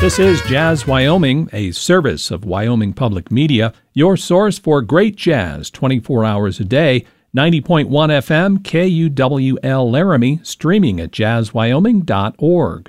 This is Jazz Wyoming, a service of Wyoming Public Media, your source for great jazz 24 hours a day. 90.1 FM, KUWL Laramie, streaming at jazzwyoming.org.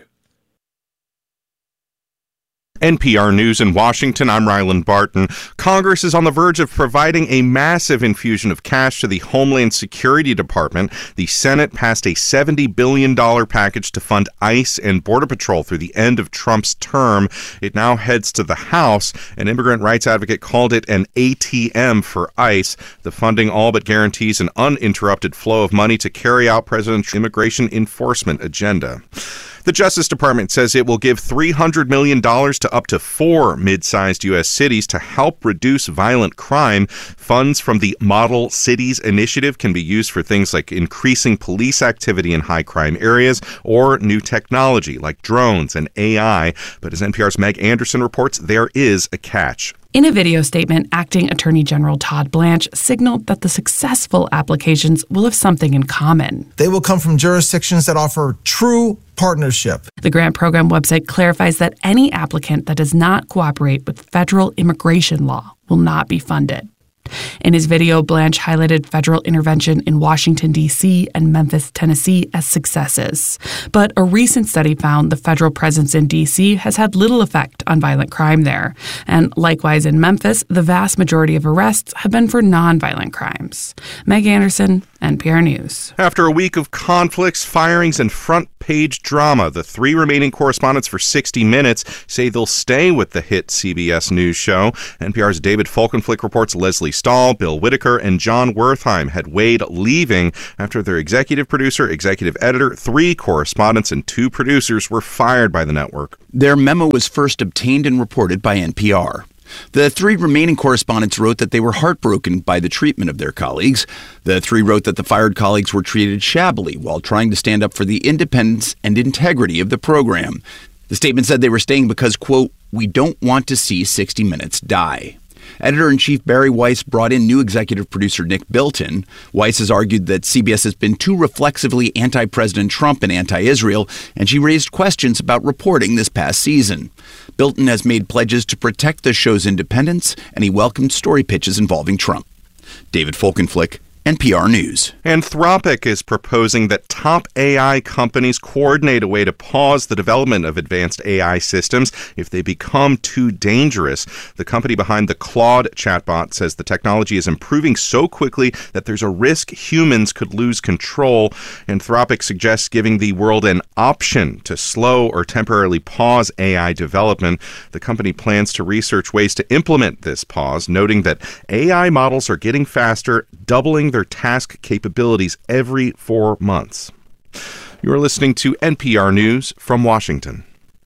NPR News in Washington, I'm Ryland Barton. Congress is on the verge of providing a massive infusion of cash to the Homeland Security Department. The Senate passed a $70 billion package to fund ICE and Border Patrol through the end of Trump's term. It now heads to the House. An immigrant rights advocate called it an ATM for ICE. The funding all but guarantees an uninterrupted flow of money to carry out President's immigration enforcement agenda. The Justice Department says it will give $300 million to up to 4 mid-sized U.S. cities to help reduce violent crime. Funds from the Model Cities Initiative can be used for things like increasing police activity in high-crime areas or new technology like drones and AI. But as NPR's Meg Anderson reports, there is a catch. In a video statement, Acting Attorney General Todd Blanche signaled that the successful applications will have something in common. They will come from jurisdictions that offer true partnership. The grant program website clarifies that any applicant that does not cooperate with federal immigration law will not be funded. In his video, Blanche highlighted federal intervention in Washington, D.C. and Memphis, Tennessee as successes. But a recent study found the federal presence in D.C. has had little effect on violent crime there. And likewise in Memphis, the vast majority of arrests have been for nonviolent crimes. Meg Anderson, NPR News. After a week of conflicts, firings, and front-page drama, the 3 remaining correspondents for 60 Minutes say they'll stay with the hit CBS News show. NPR's David Folkenflik reports Leslie Stahl, Bill Whitaker, and John Wertheim had weighed leaving after their executive producer, executive editor, 3 correspondents, and 2 producers were fired by the network. Their memo was first obtained and reported by NPR. The 3 remaining correspondents wrote that they were heartbroken by the treatment of their colleagues. The 3 wrote that the fired colleagues were treated shabbily while trying to stand up for the independence and integrity of the program. The statement said they were staying because, quote, "we don't want to see 60 Minutes die." Editor-in-Chief Barry Weiss brought in new executive producer Nick Bilton. Weiss has argued that CBS has been too reflexively anti-President Trump and anti-Israel, and she raised questions about reporting this past season. Bilton has made pledges to protect the show's independence, and he welcomed story pitches involving Trump. David Folkenflik, NPR News. Anthropic is proposing that top AI companies coordinate a way to pause the development of advanced AI systems if they become too dangerous. The company behind the Claude chatbot says the technology is improving so quickly that there's a risk humans could lose control. Anthropic suggests giving the world an option to slow or temporarily pause AI development. The company plans to research ways to implement this pause, noting that AI models are getting faster, doubling their task capabilities every 4 months. You're listening to NPR News from Washington.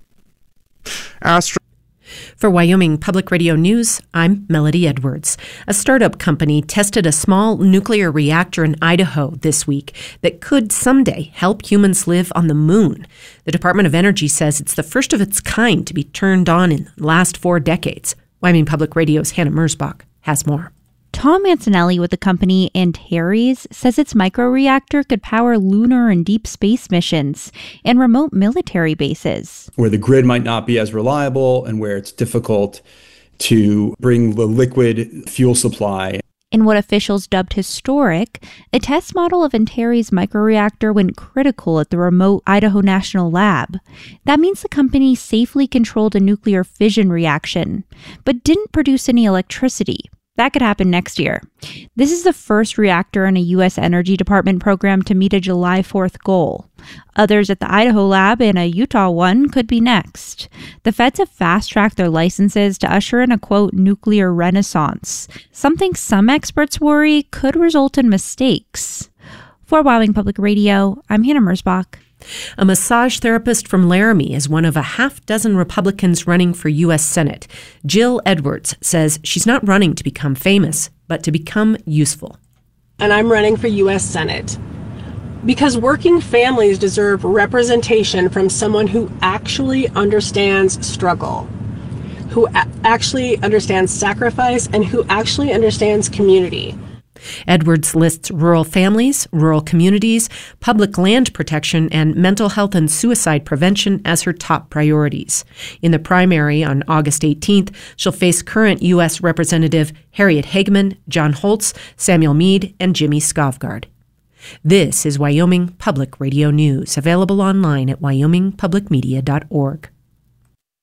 For Wyoming Public Radio News, I'm Melody Edwards. A startup company tested a small nuclear reactor in Idaho this week that could someday help humans live on the moon. The Department of Energy says it's the first of its kind to be turned on in the last 4 decades. Wyoming Public Radio's Hannah Mersbach has more. Tom Mancinelli with the company Antares says its microreactor could power lunar and deep space missions and remote military bases. Where the grid might not be as reliable and where it's difficult to bring the liquid fuel supply. In what officials dubbed historic, a test model of Antares' microreactor went critical at the remote Idaho National Lab. That means the company safely controlled a nuclear fission reaction, but didn't produce any electricity. That could happen next year. This is the first reactor in a U.S. Energy Department program to meet a July 4th goal. Others at the Idaho lab and a Utah one could be next. The feds have fast-tracked their licenses to usher in a, quote, nuclear renaissance, something some experts worry could result in mistakes. For Wyoming Public Radio, I'm Hannah Mersbach. A massage therapist from Laramie is one of a half-dozen Republicans running for U.S. Senate. Jill Edwards says she's not running to become famous, but to become useful. And I'm running for U.S. Senate because working families deserve representation from someone who actually understands struggle, who actually understands sacrifice, and who actually understands community. Edwards lists rural families, rural communities, public land protection, and mental health and suicide prevention as her top priorities. In the primary on August 18th, she'll face current U.S. Representative Harriet Hageman, John Holtz, Samuel Meade, and Jimmy Skovgard. This is Wyoming Public Radio News, available online at wyomingpublicmedia.org.